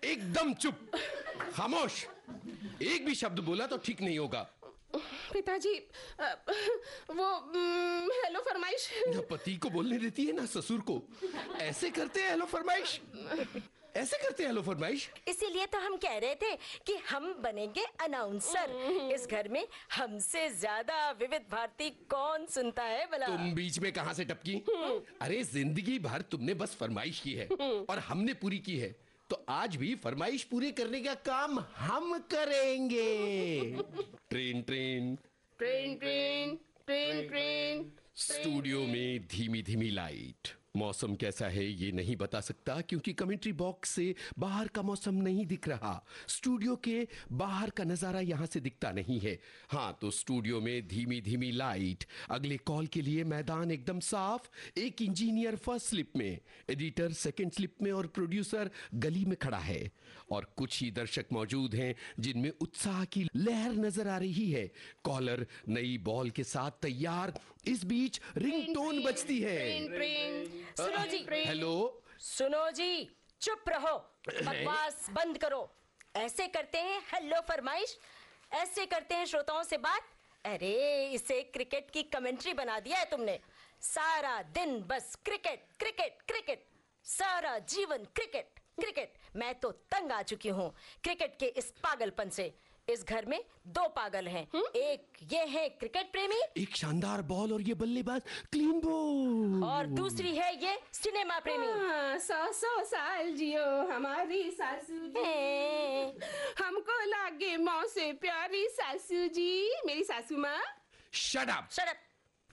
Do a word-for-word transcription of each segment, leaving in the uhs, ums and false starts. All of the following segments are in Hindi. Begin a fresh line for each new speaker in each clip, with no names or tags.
एकदम चुप, खामोश। एक भी शब्द बोला तो ठीक नहीं होगा।
पिताजी, वो हेलो फरमाइश।
न पति को बोलने देती है ना ससुर को। ऐसे करते हैं हेलो फरमाइश, ऐसे करते हैं हेलो फरमाइश।
इसीलिए तो हम कह रहे थे कि हम बनेंगे अनाउंसर। इस घर में हमसे ज्यादा विविध भारती कौन सुनता है भला?
तुम बीच में कहां से टपकी? अरे जिंदगी भर तुमने बस फरमाइश की है और हमने पूरी की है, तो आज भी फरमाइश पूरी करने का काम हम करेंगे। Train train
train train train train.
Studio में धीमी धीमी लाइट। मौसम कैसा है ये नहीं बता सकता क्योंकि कमेंट्री बॉक्स से बाहर का मौसम नहीं दिख रहा। स्टूडियो के बाहर का नजारा यहां से दिखता नहीं है। हाँ, तो स्टूडियो में धीमी धीमी लाइट। अगले कॉल के लिए मैदान एकदम साफ। एक इंजीनियर फर्स्ट स्लिप में, एडिटर सेकंड स्लिप में और प्रोड्यूसर गली में खड़ा है। और कुछ ही दर्शक मौजूद हैं जिनमें उत्साह की लहर नजर आ रही है। कॉलर नई बॉल के साथ तैयार। इस बीच रिंगटोन बजती है।
Train train.
सुनो जी।
हेलो।
सुनो जी, चुप रहो, बकवास बंद करो। ऐसे करते हैं हेलो फरमाइश, ऐसे करते हैं श्रोताओं से बात। अरे इसे क्रिकेट की कमेंट्री बना दिया है तुमने। सारा दिन बस क्रिकेट क्रिकेट क्रिकेट, सारा जीवन क्रिकेट क्रिकेट। मैं तो तंग आ चुकी हूँ क्रिकेट के इस पागलपन से। इस घर में दो पागल हैं। हुँ? एक ये है क्रिकेट प्रेमी,
एक शानदार बॉल और ये बल्लेबाज क्लीन बॉल,
और दूसरी है ये सिनेमा प्रेमी।
हाँ, सौ सौ साल जियो हमारी सासू जी, हमको लागे मौत से प्यारी सासू जी, मेरी सासू माँ।
Shut up.
Shut up.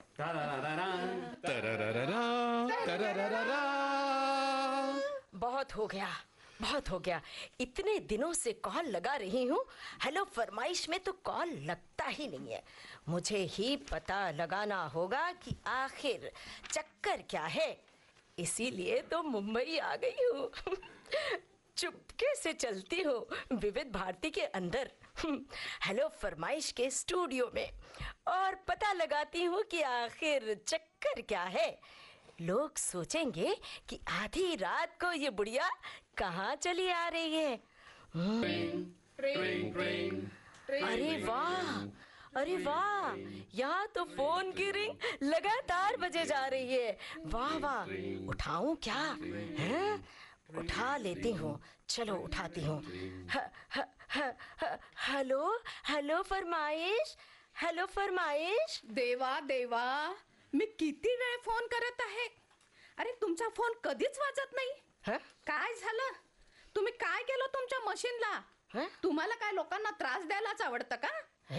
बहुत हो गया, बहुत हो गया। इतने दिनों से कॉल लगा रही हूँ, हेलो फरमाइश में तो कॉल लगता ही नहीं है। मुझे ही पता लगाना होगा कि आखिर चक्कर क्या है। इसीलिए तो मुंबई आ गई हूँ। चुपके से चलती हूँ विविध भारती के अंदर, हेलो फरमाइश के स्टूडियो में, और पता लगाती हूँ कि आखिर चक्कर क्या है। लोग सोचेंगे कि आधी रात को ये बुढ़िया कहाँ चली आ रही है।
Train train train.
अरे वाह, अरे वाह, यहाँ तो फोन की रिंग लगातार बजे जा रही है। वाह वाह, उठाऊं क्या? हैं? उठा लेती हूँ, चलो उठाती हूँ। हेलो हेलो फरमाइश, हेलो फरमाइश।
देवा देवा, मी किती वेळ फोन करत आहे. अरे तुमचा फोन कधीच वाजत नाही. काय झालं? तुम्ही काय केलं तुमच्या मशीनला? तुम्हाला काय लोकांना त्रास द्यायलाच आवडतं का?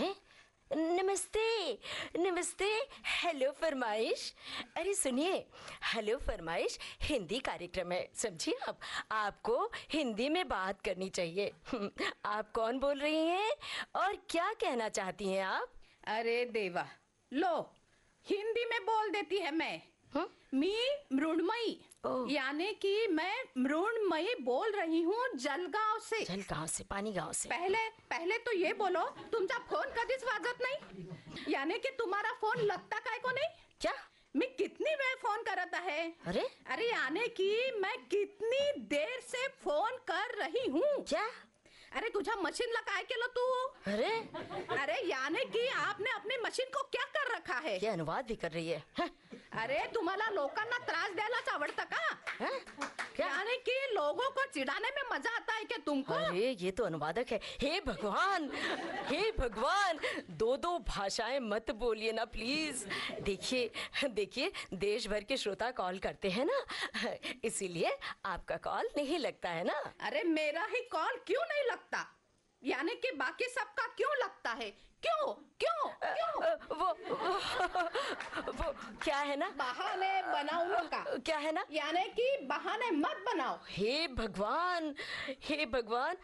नमस्ते नमस्ते, हेलो फरमाइश। अरे सुनिए, हेलो फरमाइश हिंदी कार्यक्रम है, समझिए आप। आपको हिंदी में बात करनी चाहिए। आप कौन बोल रही हैं और क्या कहना चाहती हैं आप?
अरे देवा, लो हिंदी में बोल देती है मैं।
हुँ?
मी मृण्मयी, यानी कि मैं मृण्मयी बोल रही हूँ जलगांव से।
जलगांव से, पानी गांव से।
पहले पहले तो ये बोलो, तुमचा फोन कधीच वाजत नाही, यानी कि तुम्हारा फोन लगता काय को नहीं?
क्या?
मैं कितनी वेळ फोन करत आहे?
अरे
अरे यानी कि मैं कितनी देर से फोन कर रही हूँ।
क्या?
अरे तुझ्या मशीनला काय केलं तू?
अरे
अरे यानी कि आपने अपनी मशीन को क्या कर रखा है?
ये अनुवाद भी कर रही है। हाँ?
अरे तुम्हाला लोकांना त्रास द्यायलाच आवडतं का?
हाँ? क्या?
यानी कि लोगों को चिढ़ाने में मजा आता है क्या तुमको?
अरे ये तो अनुवादक है। हे भगवान, हे भगवान, दो दो भाषाएं मत बोलिए ना प्लीज। देखिए देखिए, देश भर के श्रोता कॉल करते हैं ना, इसीलिए आपका कॉल नहीं लगता है ना।
अरे मेरा ही कॉल क्यों नहीं लगता? यानी कि बाकी सबका क्यों लगता है? क्यों क्यों क्यों?
वो, वो वो क्या है ना,
बहाने बनाओ नका।
क्या है ना,
यानी कि बहाने मत बनाओ।
हे भगवान, हे भगवान,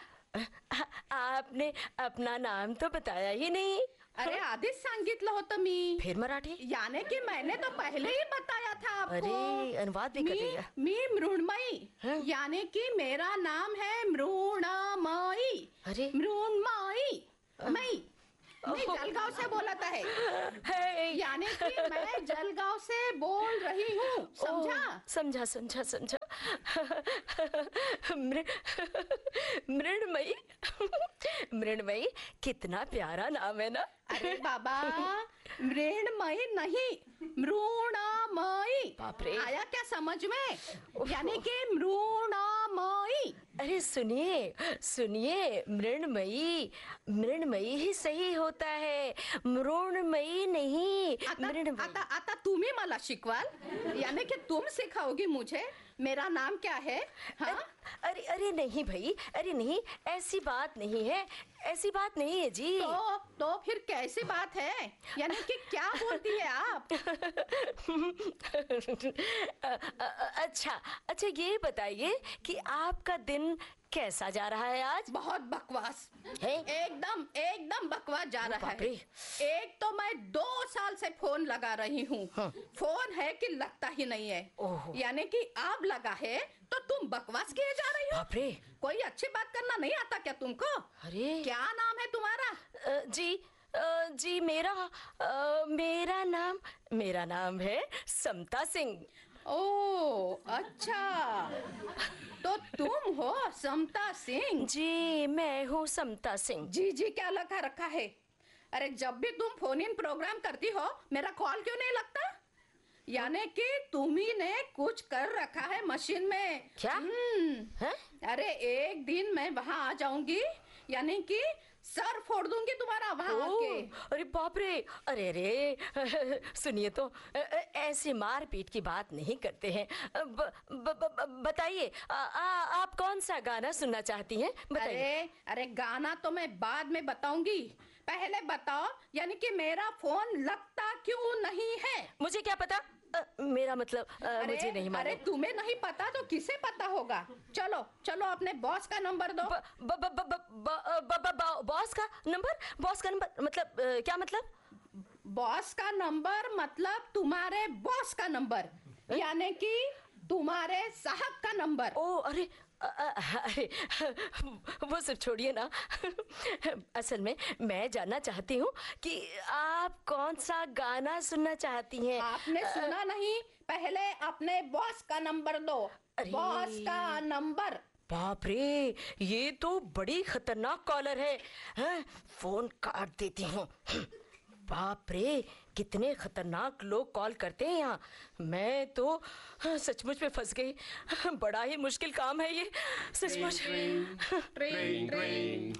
आपने अपना नाम तो बताया ही नहीं।
अरे आधीच सांगितलं होतं मी।
फिर मराठी?
यानी कि मैंने तो पहले ही बताया था आपको।
अरे अनुवाद भी कर रही है।
मी मृण्मयी, यानी कि मेरा नाम है मृण्मयी।
अरे
मृण्मयी, मई नहीं, जलगांव से बोलता है।
है
यानी कि मैं जलगांव से बोल रही हूँ, समझा?
ओह, समझा समझा समझा। मृ- मृण्मयी, मृण्मयी कितना प्यारा नाम है ना।
अरे बाबा, मृण्मयी नहीं, मृणामयी।
बाप रे।
आया क्या समझ में? यानी कि मृणामयी।
अरे सुनिए सुनिए, मृण्मयी, मृण्मयी ही सही होता है, मृण्मयी नहीं,
आता
मृण्मयी।
आता आता तुम्ही मला शिकवाल, यानी कि तुम सिखाओगी मुझे मेरा नाम क्या है? हाँ?
अरे अरे नहीं भाई, अरे नहीं, ऐसी बात नहीं है, ऐसी बात नहीं है जी।
तो तो फिर कैसी बात है? यानी कि क्या बोलती है आप?
अ- अ- अच्छा अच्छा, ये बताइए कि आपका दिन कैसा जा रहा है आज?
बहुत बकवास
है?
एकदम एकदम बकवास जा रहा
बाप
है।
रे।
एक तो मैं दो साल से फोन लगा रही हूँ, फोन है कि लगता ही नहीं है।
ओहो।
यानी कि आप लगा है तो तुम बकवास किए जा रही हो।
बाप रे।
कोई अच्छी बात करना नहीं आता क्या तुमको?
अरे
क्या नाम है तुम्हारा?
अ, जी अ, जी मेरा अ, मेरा नाम मेरा नाम है समता सिंह।
ओ अच्छा, तो तुम हो समता सिंह?
जी मैं हूँ समता सिंह।
जी जी क्या लगा रखा है? अरे जब भी तुम फोन इन प्रोग्राम करती हो, मेरा कॉल क्यों नहीं लगता? यानी कि तुम्ही ने कुछ कर रखा है मशीन में।
क्या?
हम्म,
हैं?
अरे एक दिन मैं वहाँ आ जाऊंगी, यानी कि सर फोड़ दूंगी तुम्हारा वहाँ आके।
ओह, अरे बाप रे, अरे अरे सुनिए तो, अ, अ, ऐसी मार पीट की बात नहीं करते हैं। अ, ब- ब- ब- बताइए, आ- आ- आप कौन सा गाना सुनना चाहती हैं? बताइए।
अरे अरे गाना तो मैं बाद में बताऊंगी, पहले बताओ यानी कि मेरा फोन लगता क्यों नहीं है?
मुझे क्या पता, अ, मेरा मतलब अ,
अरे
मुझे नहीं
अरे
मालूम।
तुम्हें नहीं पता तो किसे पता होगा? चलो चलो अपने बॉस का नंबर दो।
ब- ब- ब- ब- ब- ब- ब- ब- ब- बॉस का नंबर, बॉस का नंबर मतलब अ, क्या मतलब?
बॉस का नंबर मतलब तुम्हारे बॉस का नंबर, यानी कि तुम्हारे साहब का नंबर।
ओ अरे अ- अ- अरे वो सब छोड़िए ना। असल में मैं जानना चाहती हूँ कि आप कौन सा गाना सुनना चाहती हैं।
आपने सुना नहीं? पहले अपने बॉस का नंबर दो।
अरे।
बॉस का नंबर।
बाप रे, ये तो बड़ी खतरनाक कॉलर है, हैं? फोन काट देती हूँ। बाप रे, कितने खतरनाक लोग कॉल करते हैं यहाँ। मैं तो हाँ, सचमुच में फंस गई। बड़ा ही मुश्किल काम है ये, सचमुच।
Train train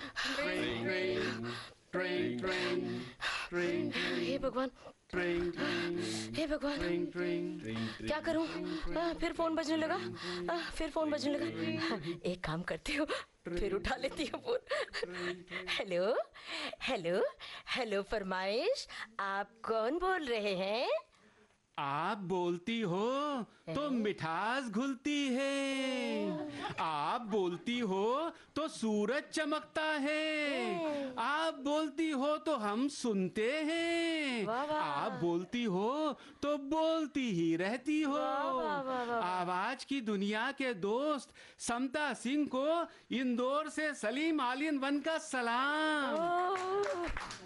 train train train
हे भगवान, हे भगवान, क्या करूं? आ, फिर फोन बजने लगा, आ, फिर फोन बजने लगा। हाँ, एक काम करती हूँ, फिर उठा लेती हूँ फोन। हेलो हेलो हेलो फरमाइश, आप कौन बोल रहे हैं?
आप बोलती हो तो मिठास घुलती है, आप बोलती हो तो सूरज चमकता है, आप बोलती हो तो हम सुनते हैं,
वाह, वाह।
आप बोलती हो तो बोलती ही रहती हो।
वाह, वाह, वाह, वाह।
आवाज की दुनिया के दोस्त समता सिंह को इंदौर से सलीम आलिन वन का सलाम।
ओह,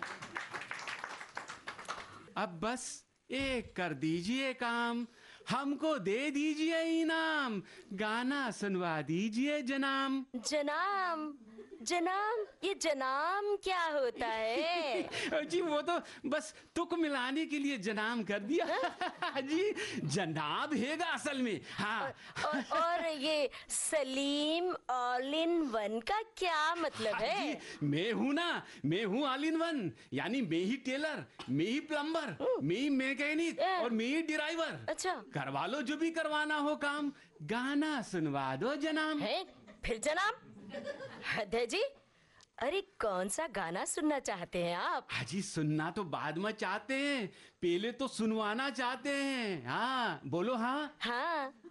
अब बस एक कर दीजिए काम, हमको दे दीजिए इनाम, गाना सुनवा दीजिए जनाम।
जनाम जनाम, ये जनाम क्या होता है?
जी वो तो बस तुक मिलाने के लिए जनाम कर दिया। जी जनाब हैगा असल में। हाँ
और, और ये सलीम ऑल इन वन का क्या मतलब है?
जी मैं हूँ ना, मैं हूँ ऑल इन वन, यानी मैं ही टेलर, मैं ही प्लम्बर, मैं ही मैकेनिक और मैं ही ड्राइवर।
अच्छा।
करवा लो जो भी करवाना हो काम, गाना सुनवा दो जनाब।
है? फिर जनाब हद है जी। अरे कौन सा गाना सुनना चाहते हैं आप?
हाजी सुनना तो बाद में चाहते हैं, पहले तो सुनवाना चाहते हैं। हाँ बोलो। हाँ
हाँ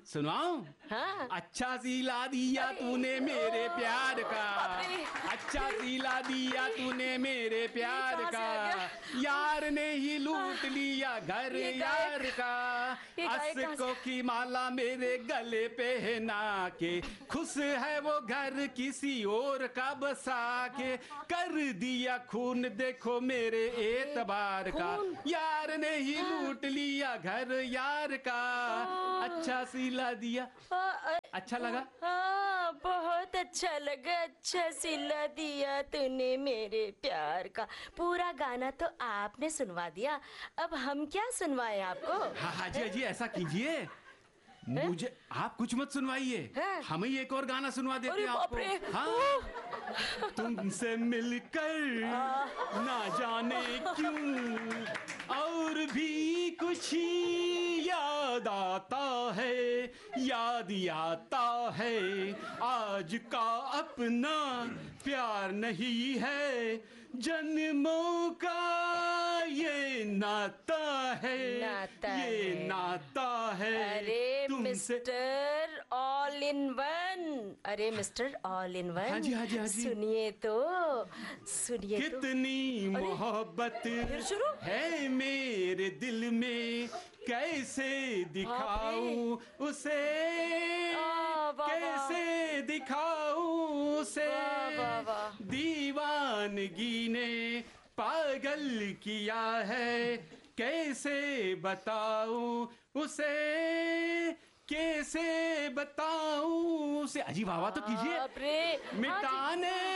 सुनाऊं?
हाँ।
अच्छा सिला दिया तूने मेरे प्यार का, अच्छा सिला दिया तूने मेरे प्यार
कहाँ से
का,
आ गया?
यार ने ही लूट लिया घर
ये गायक-
यार का,
ये गायक कहाँ से-
अशकों की माला मेरे गले पहना के, खुश है वो घर किसी और का बसा के, कर दिया खून देखो मेरे एतबार का, यार ने ही लूट लिया घर यार का, अच्छा सिला दिया।
हाँ,
अच्छा लगा?
हाँ, बहुत अच्छा लगा। अच्छा सिला दिया तूने मेरे प्यार का। पूरा गाना तो आपने सुनवा दिया, अब हम क्या सुनवाएं आपको?
हाँ हाँ जी जी, ऐसा कीजिए, मुझे आप कुछ मत सुनवाइए,
हैं?
हम ही एक और गाना सुनवा देते
अरे
हैं
बाप रे!
आपको। हाँ, तुमसे मिलकर ना जाने क्यों और भी कुछ याद आता है, याद आता है आज का अपना प्यार नहीं है, जन्मों का ये नाता है,
नाता
ये
है।
नाता है।
अरे
तुमसे-
मिस्टर ऑल इन वन, अरे मिस्टर ऑल इन वन,
हाँ जी, हाँ जी, हाँ जी।
सुनिए तो, सुनिए तो।
कितनी मोहब्बत
फिर शुरू?
है मेरे दिल में, कैसे दिखाऊं उसे,
आ, वाह,
कैसे दिखाऊं उसे,
वाह, वाह, वाह।
दीवानगी ने पागल किया है, कैसे बताऊं उसे, कैसे बताऊं उसे। अजी वाह वाह तो कीजिए,
बाप रे! हाँ जी।
मिटाने